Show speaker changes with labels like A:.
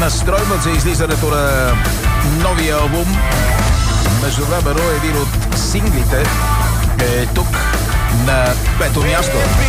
A: настройват за излизането на новия албум. Междувременно един от синглите е тук на 5-то място.